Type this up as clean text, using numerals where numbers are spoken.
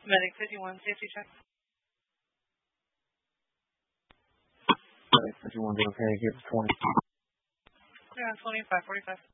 Medic 51, safety check. Medic 51, okay, get 20. Clear on 25, 45.